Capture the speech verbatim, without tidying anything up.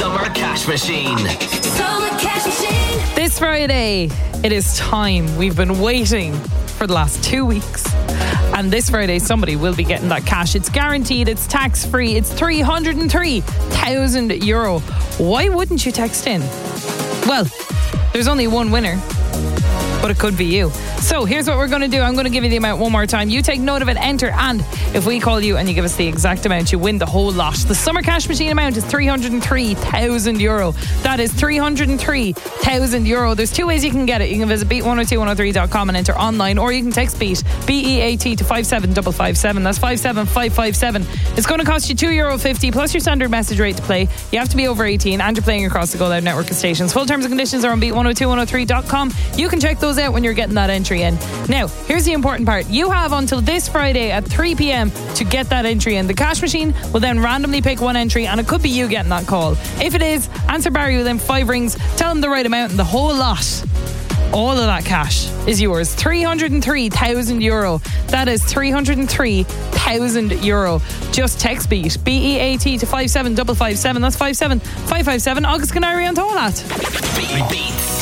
Summer Cash Machine. Summer Cash Machine. This Friday, it is time. We've been waiting for the last two weeks. And this Friday, somebody will be getting that cash. It's guaranteed, it's tax-free, it's three hundred three thousand euro. Why wouldn't you text in? Well, there's only one winner, but it could be you. So here's what we're going to do. I'm going to give you the amount one more time. You take note of it, enter, and if we call you and you give us the exact amount, you win the whole lot. The Summer Cash Machine amount is three hundred three thousand euro. That is three hundred three thousand euro. There's two ways you can get it. You can visit beat one oh two one oh three dot com and enter online, or you can text BEAT, B E A T, to five seven five five seven. That's five seven five five seven. It's going to cost you two euro fifty plus your standard message rate to play. You have to be over eighteen and you're playing across the Go Loud network of stations. Full terms and conditions are on beat one oh two one oh three dot com. You can check those out when you're getting that entry in. Now, here's the important part. You have until this Friday at three p.m. to get that entry in. The cash machine will then randomly pick one entry, and it could be you getting that call. If it is, answer Barry within five rings, tell him the right amount, and the whole lot, all of that cash is yours. three hundred three thousand euro. That is three hundred three thousand euro. Just text BEAT, B E A T, to five seven five five seven. That's five seven five five seven. August Canary on Tolat. Beat